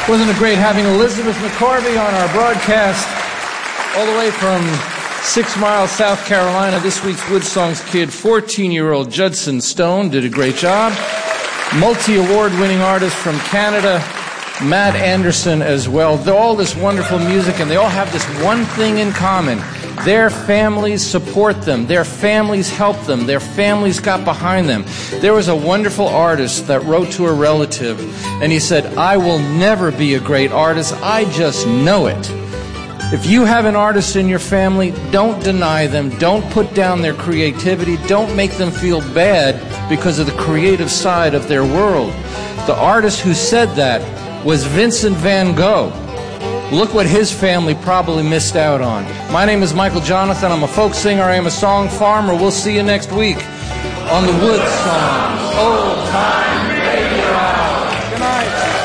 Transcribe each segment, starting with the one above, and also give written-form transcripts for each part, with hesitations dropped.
Wasn't it great having Elizabeth McCarvey on our broadcast all the way from 6 Mile, South Carolina? This week's Wood Songs kid, 14-year-old Judson Stone, did a great job. Multi-award winning artist from Canada, Matt Anderson as well. All this wonderful music, and they all have this one thing in common. Their families support them. Their families help them. Their families got behind them. There was a wonderful artist that wrote to a relative, and he said, "I will never be a great artist. I just know it." If you have an artist in your family, don't deny them. Don't put down their creativity. Don't make them feel bad because of the creative side of their world. The artist who said that was Vincent van Gogh. Look what his family probably missed out on. My name is Michael Jonathan. I'm a folk singer. I am a song farmer. We'll see you next week on the Wood Songs Old Time Radio Hour. Good night.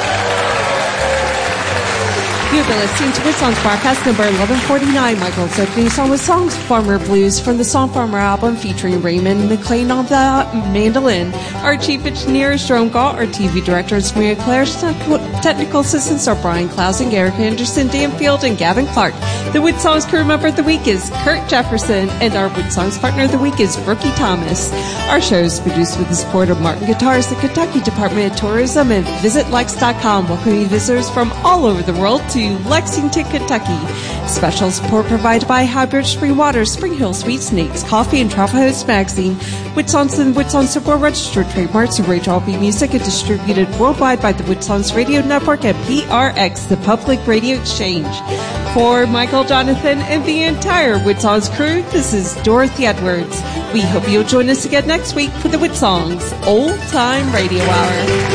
You've been listening to Wood Songs broadcast number 1149. Michael's opening song was Songs Farmer Blues from the Song Farmer album featuring Raymond McLean on the mandolin. Our chief engineer is Jerome Galt. Our TV director is Maria Claire. Technical assistants are Brian Clausen, Garrick Anderson, Dan Field, and Gavin Clark. The Wood Songs crew member of the week is Kurt Jefferson, and our Wood Songs partner of the week is Brookie Thomas. Our show is produced with the support of Martin Guitars, the Kentucky Department of Tourism, and VisitLex.com, welcoming visitors from all over the world to Lexington, Kentucky. Special support provided by Hybrid Spring Water, Spring Hill Sweet Snakes, Coffee, and Travel Host Magazine. Wood Songs and Wood Songs Super registered trademarks of Rachel B. Music and distributed worldwide by the Wood Songs Radio Network and PRX, the Public Radio Exchange. For Michael, Jonathan, and the entire Wood Songs crew, this is Dorothy Edwards. We hope you'll join us again next week for the Wood Songs Old Time Radio Hour.